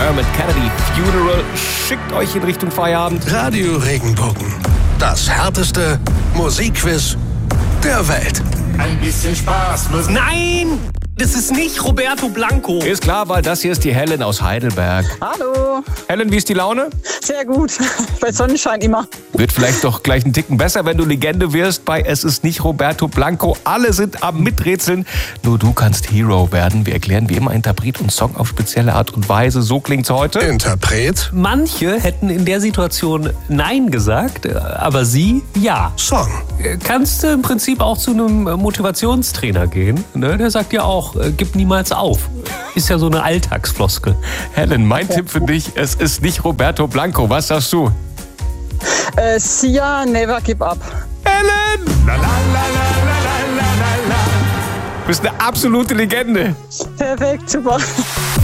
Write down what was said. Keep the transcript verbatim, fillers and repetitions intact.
Dermot Kennedy Funeral schickt euch in Richtung Feierabend. Radio Regenbogen. Das härteste Musikquiz der Welt. Ein bisschen Spaß muss... Nein! Das ist nicht Roberto Blanco. Ist klar, weil das hier ist die Helen aus Heidelberg. Hallo. Helen, wie ist die Laune? Sehr gut. Bei Sonnenschein immer. Wird vielleicht doch gleich einen Ticken besser, wenn du Legende wirst bei Es ist nicht Roberto Blanco. Alle sind am Miträtseln. Nur du kannst Hero werden. Wir erklären wie immer Interpret und Song auf spezielle Art und Weise. So klingt's heute. Interpret, Manche hätten in der Situation Nein gesagt, aber sie ja. Song. Kannst du im Prinzip auch zu einem Motivationstrainer gehen. Ne? Der sagt ja auch, äh, gib niemals auf. Ist ja so eine Alltagsfloskel. Helen, mein Tipp für dich, es ist nicht Roberto Blanco. Was sagst du? Äh, Sia, never give up. Helen! La, la, la, la, la, la, la, la. Du bist eine absolute Legende. Perfekt, super.